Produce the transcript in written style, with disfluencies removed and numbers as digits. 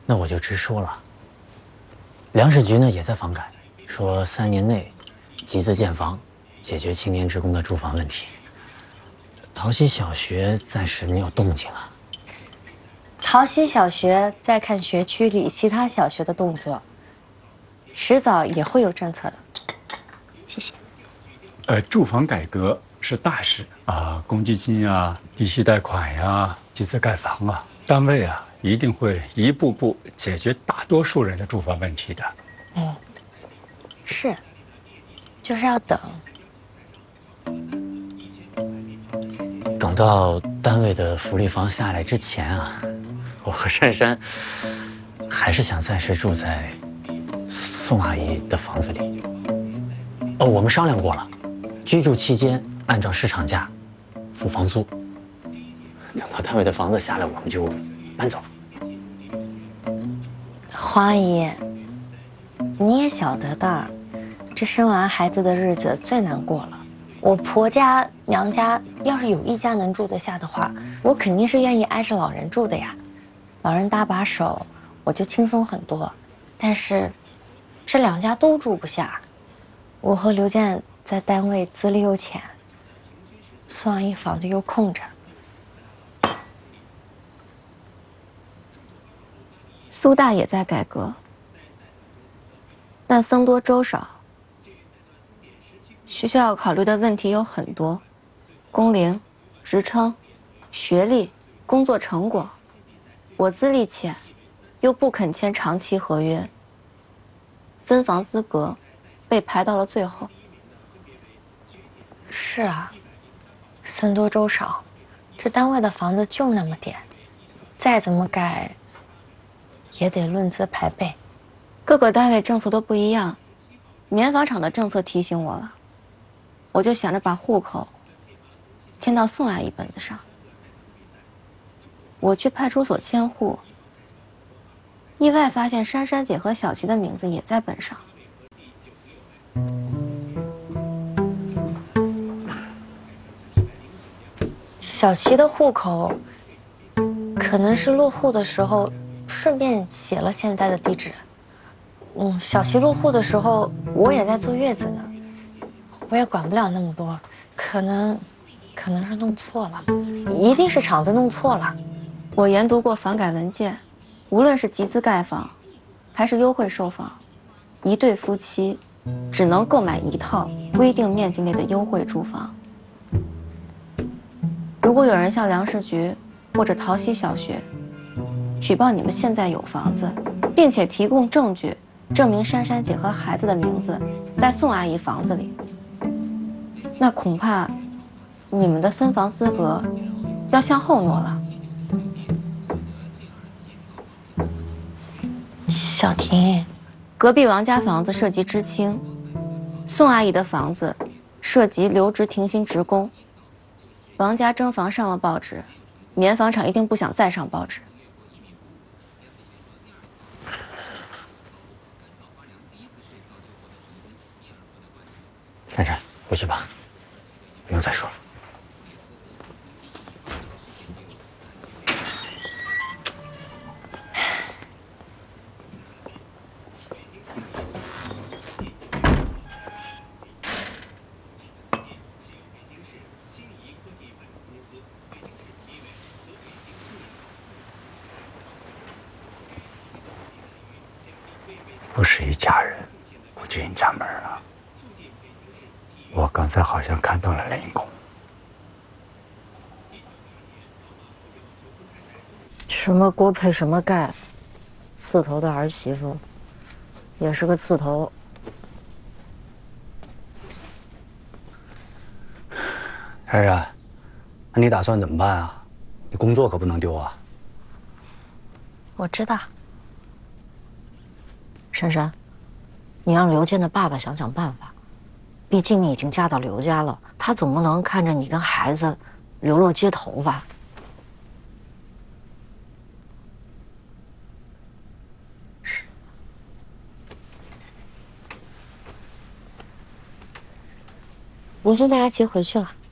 那我就直说了。粮食局呢也在房改，说3年内集资建房，解决青年职工的住房问题。桃溪小学暂时没有动静啊。 桃溪小学在看学区里其他小学的动作，迟早也会有政策的。谢谢。 住房改革是大事啊，公积金啊、低息贷款呀、集资盖房啊，单位啊一定会一步步解决大多数人的住房问题的。 是，就是要等。 等到单位的福利房下来之前啊，我和珊珊还是想暂时住在宋阿姨的房子里。我们商量过了，居住期间按照市场价付房租。等到单位的房子下来，我们就搬走。 黄阿姨，你也晓得的，这生完孩子的日子最难过了。我婆家、娘家要是有一家能住得下的话，我肯定是愿意挨着老人住的呀。老人搭把手，我就轻松很多。但是，这2家都住不下。我和刘健在单位资历又浅，宋阿姨房子又空着。苏大也在改革，但僧多粥少。学校要考虑的问题有很多，工龄、职称、学历、工作成果。我资历浅，又不肯签长期合约，分房资格被排到了最后。是啊，僧多粥少，这单位的房子就那么点，再怎么改，也得论资排辈。各个单位政策都不一样，棉纺厂的政策提醒我了。我就想着把户口迁到宋阿姨本子上。我去派出所迁户，意外发现珊珊姐和小琪的名字也在本上。小琪的户口可能是落户的时候顺便写了现在的地址。小琪落户的时候我也在坐月子呢。我也管不了那么多，可能是弄错了，一定是厂子弄错了。我研读过房改文件，无论是集资盖房，还是优惠售房，一对夫妻只能购买1套规定面积内的优惠住房。如果有人向粮食局或者桃溪小学举报你们现在有房子，并且提供证据证明珊珊姐和孩子的名字在宋阿姨房子里，那恐怕你们的分房资格要向后挪了。小婷，隔壁王家房子涉及知青，宋阿姨的房子涉及留职停薪职工。王家征房上了报纸，棉纺厂一定不想再上报纸。 珊珊，回去吧，不用再说了。不是一家人，不进家门啊！我刚才好像看到了雷公。 什么锅配什么盖，刺头的儿媳妇，也是个刺头。 珊珊，那你打算怎么办啊？你工作可不能丢啊！ 我知道。 珊珊，你让刘健的爸爸想想办法，毕竟你已经嫁到刘家了，他总不能看着你跟孩子流落街头吧？ 我送大家一起回去了。